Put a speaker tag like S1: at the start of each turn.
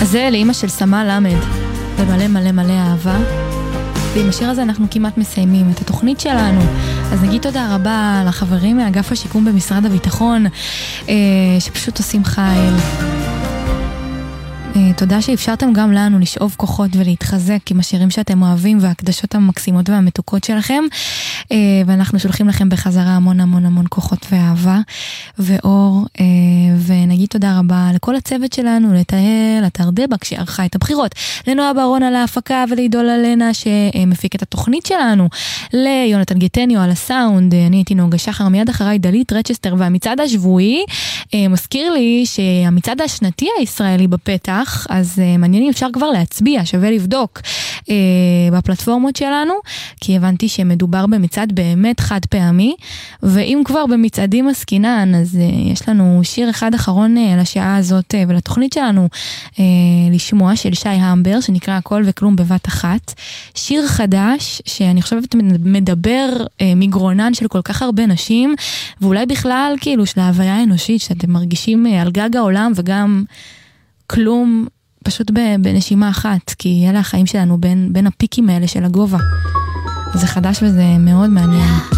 S1: אז זה לאמא של סמה למד, ומלא מלא מלא אהבה. ועם השיר הזה אנחנו כמעט מסיימים את התוכנית שלנו. אז נגיד תודה רבה לחברים מאגף השיקום במשרד הביטחון, שפשוט עושים חיל. תודה שאפשרתם גם לנו לשאוב כוחות ולהתחזק עם השירים שאתם אוהבים וההקדשות המקסימות והמתוקות שלכם, ואנחנו שולחים לכם בחזרה המון המון המון כוחות ואהבה ואור, ונגיד תודה רבה לכל הצוות שלנו, לתהל, אתר דבק שערכה את הבחירות, לנועה ברון על ההפקה ולעידול אלנה שמפיק את התוכנית שלנו, ליונתן גטניו על הסאונד, אני הייתי נוגה שחר, מיד אחריי דלית רצ'סטר, והמצעד השבועי מזכיר לי שהמצעד השנתי הישראלי בפתח, אז מעניינים, אפשר כבר להצביע, שווה לבדוק בפלטפורמות שלנו, כי הבנתי שמדובר במצעד באמת חד פעמי, ואם כבר במצעדים עסקינן, אז יש לנו שיר אחד אחרון לשעה הזאת ולתוכנית שלנו לשמוע, של שי המבר, שנקרא הכל וכלום בבת אחת, שיר חדש שאני חושבת מדבר מגרונן של כל כך הרבה נשים, ואולי בכלל כאילו של ההוויה האנושית שאתם מרגישים על גג העולם, וגם כלום פשוט בנשימה אחת, כי אלה החיים שלנו בין הפיקים האלה של הגובה. זה חדש וזה מאוד מעניין.